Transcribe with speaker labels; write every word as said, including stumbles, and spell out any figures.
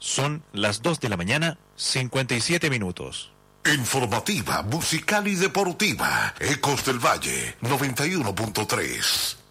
Speaker 1: Son las dos de la mañana, cincuenta y siete minutos.
Speaker 2: Informativa, musical y deportiva. Ecos del Valle, noventa y uno punto tres.